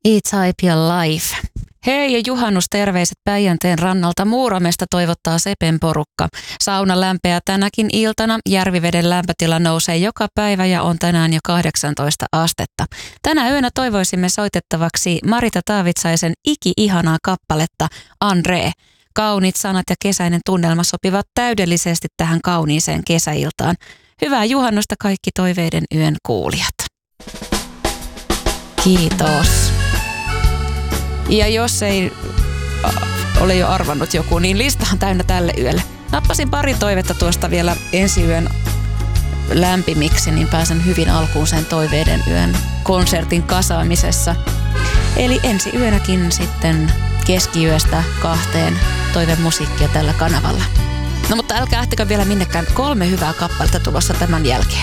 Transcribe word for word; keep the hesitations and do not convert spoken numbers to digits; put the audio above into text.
It's Happy Life. Hei ja juhannusterveiset Päijänteen rannalta Muuramesta toivottaa Sepen porukka. Sauna lämpeää tänäkin iltana. Järviveden lämpötila nousee joka päivä ja on tänään jo kahdeksantoista astetta. Tänä yönä toivoisimme soitettavaksi Marita Taavitsaisen iki-ihanaa kappaletta Andre. Kauniit sanat ja kesäinen tunnelma sopivat täydellisesti tähän kauniiseen kesäiltaan. Hyvää juhannusta kaikki toiveiden yön kuulijat. Kiitos. Ja jos ei ole jo arvannut joku, niin listahan täynnä tälle yölle. Nappasin pari toivetta tuosta vielä ensi yön lämpimiksi, niin pääsen hyvin alkuun sen toiveiden yön konsertin kasaamisessa. Eli ensi yönäkin sitten keskiyöstä kahteen toivemusiikkia tällä kanavalla. No mutta älkää lähtekö vielä minnekään, kolme hyvää kappaletta tulossa tämän jälkeen.